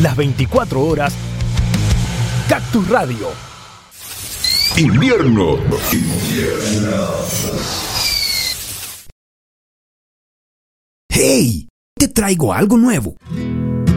las 24 horas. Cactus Radio. Invierno. ¡Hey! Te traigo algo nuevo.